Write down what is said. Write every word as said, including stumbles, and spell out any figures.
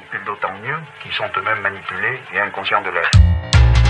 manipulent d'autant mieux qu'ils sont eux-mêmes manipulés et inconscients de l'être.